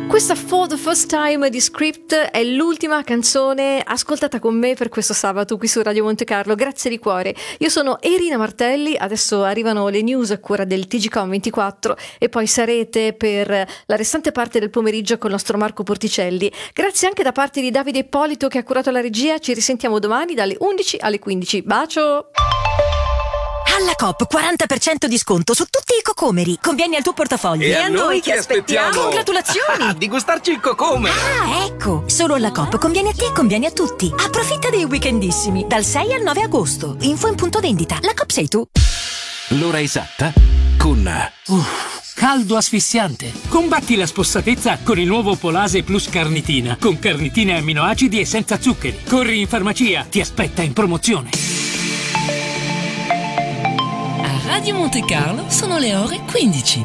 Questa For the First Time di Script è l'ultima canzone ascoltata con me per questo sabato qui su Radio Monte Carlo. Grazie di cuore. Io sono Irina Martelli, adesso arrivano le news a cura del TGcom 24 e poi sarete per la restante parte del pomeriggio con il nostro Marco Porticelli. Grazie anche da parte di Davide Ippolito che ha curato la regia. Ci risentiamo domani dalle 11 alle 15. Bacio! Alla Coop 40% di sconto su tutti i cocomeri. Conviene al tuo portafoglio. E a noi che aspettiamo? Congratulazioni! Di gustarci il cocome! Ah, ecco! Solo alla Coop conviene a te e conviene a tutti. Approfitta dei weekendissimi dal 6 al 9 agosto. Info in punto vendita. La Coop sei tu. L'ora esatta con caldo asfissiante. Combatti la spossatezza con il nuovo Polase Plus Carnitina, con carnitine e aminoacidi e senza zuccheri. Corri in farmacia, ti aspetta in promozione. Radio Monte Carlo sono le ore 15.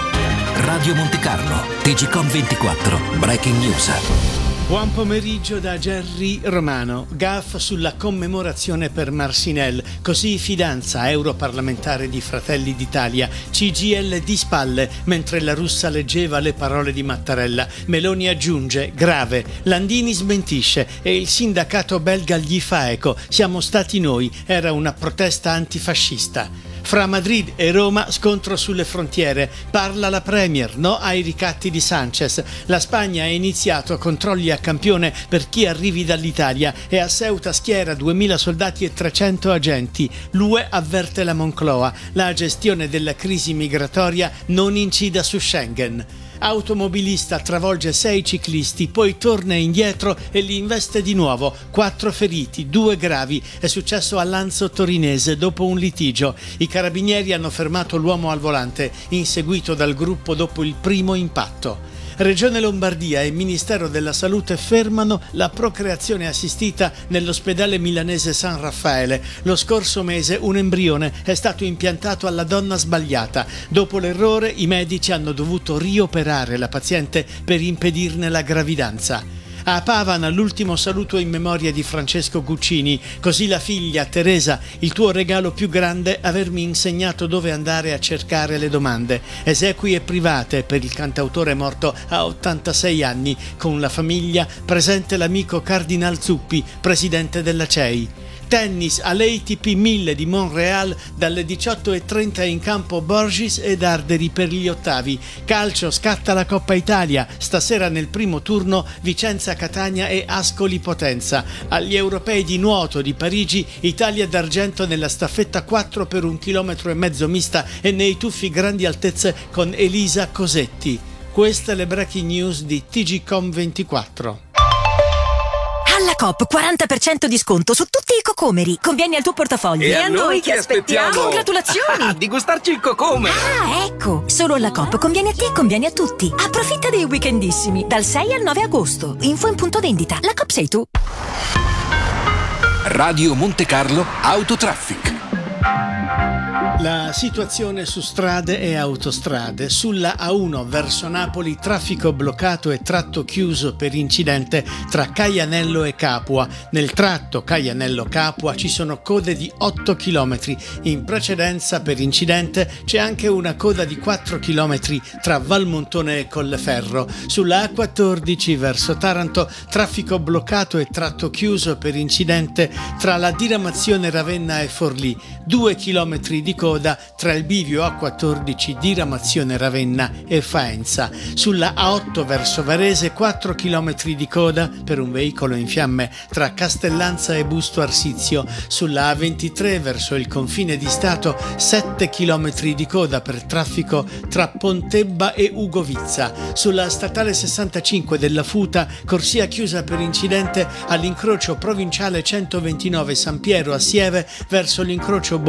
Radio Monte Carlo, TGcom 24, Breaking News. Buon pomeriggio da Gerry Romano. Gaff sulla commemorazione per Marcinelle, così fidanza europarlamentare di Fratelli d'Italia. CGIL di spalle mentre la russa leggeva le parole di Mattarella. Meloni aggiunge, grave. Landini smentisce e il sindacato belga gli fa eco. Siamo stati noi, era una protesta antifascista. Fra Madrid e Roma, scontro sulle frontiere. Parla la Premier, no ai ricatti di Sanchez. La Spagna ha iniziato controlli a campione per chi arrivi dall'Italia e a Ceuta schiera 2000 soldati e 300 agenti. L'UE avverte la Moncloa. La gestione della crisi migratoria non incida su Schengen. Automobilista travolge 6 ciclisti, poi torna indietro e li investe di nuovo. 4 feriti, 2 gravi. È successo a Lanzo Torinese dopo un litigio. I carabinieri hanno fermato l'uomo al volante, inseguito dal gruppo dopo il primo impatto. Regione Lombardia e Ministero della Salute fermano la procreazione assistita nell'ospedale milanese San Raffaele. Lo scorso mese un embrione è stato impiantato alla donna sbagliata. Dopo l'errore i medici hanno dovuto rioperare la paziente per impedirne la gravidanza. A Pavana l'ultimo saluto in memoria di Francesco Guccini. Così la figlia Teresa, il tuo regalo più grande, avermi insegnato dove andare a cercare le domande. Esequie private per il cantautore morto a 86 anni. Con la famiglia presente l'amico Cardinal Zuppi, presidente della CEI. Tennis all'ATP 1000 di Montréal dalle 18:30 in campo Borgis ed Arderi per gli ottavi. Calcio, scatta la Coppa Italia. Stasera nel primo turno Vicenza-Catania e Ascoli-Potenza. Agli europei di nuoto di Parigi, Italia d'argento nella staffetta 4 per 1,5 km mista e nei tuffi grandi altezze con Elisa Cosetti. Queste le breaking news di TGcom 24. Alla Coop 40% di sconto su tutti i cocomeri. Conviene al tuo portafoglio. E a noi che aspettiamo? Congratulazioni! Di gustarci il cocome! Ah, ecco! Solo alla Coop conviene a te e conviene a tutti. Approfitta dei weekendissimi dal 6 al 9 agosto. Info in punto vendita. La Coop sei tu. Radio Monte Carlo Autotraffic. La situazione su strade e autostrade. Sulla A1 verso Napoli traffico bloccato e tratto chiuso per incidente tra Caianello e Capua. Nel tratto Caianello-Capua ci sono code di 8 km. In precedenza per incidente c'è anche una coda di 4 km tra Valmontone e Colleferro. Sulla A14 verso Taranto traffico bloccato e tratto chiuso per incidente tra la diramazione Ravenna e Forlì. 2 km di coda tra il bivio A14 diramazione Ravenna e Faenza. Sulla A8 verso Varese 4 km di coda per un veicolo in fiamme tra Castellanza e Busto Arsizio. Sulla A23 verso il confine di Stato 7 km di coda per traffico tra Pontebba e Ugovizza. Sulla statale 65 della Futa corsia chiusa per incidente all'incrocio provinciale 129 San Piero a Sieve verso l'incrocio